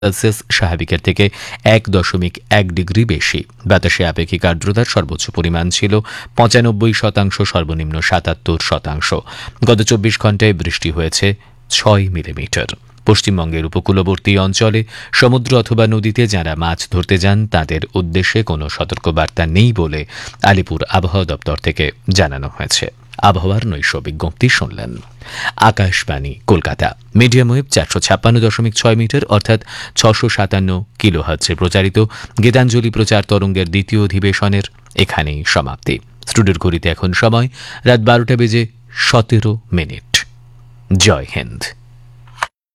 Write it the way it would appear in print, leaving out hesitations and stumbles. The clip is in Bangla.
সেলসিয়াস স্বাভাবিকের থেকে 1.1 ডিগ্রি বেশি। বাতাসে আপেক্ষিক আর্দ্রতার সর্বোচ্চ পরিমাণ ছিল 95%, সর্বনিম্ন 77%। গত 24 ঘণ্টায় বৃষ্টি হয়েছে 6 মিলিমিটার। পশ্চিমবঙ্গের উপকূলবর্তী অঞ্চলে সমুদ্র অথবা নদীতে যারা মাছ ধরতে যান তাদের উদ্দেশ্যে কোনো সতর্কবার্তা নেই বলে আলিপুর আবহাওয়া দপ্তর থেকে জানানো হয়েছে। আবহাওয়ার নৈশ বিজ্ঞপ্তি শুনলেন। Akashvani Kolkata. Medium wave 456.6 metre অর্থাৎ 657 কিলোহার্টজে প্রচারিত গীতাঞ্জলি প্রচার তরঙ্গের দ্বিতীয় অধিবেশনের এখানেই সমাপ্তি। স্টুডিওর ঘড়িতে এখন সময় রাত 12টা বেজে 17 মিনিট। জয় হিন্দ।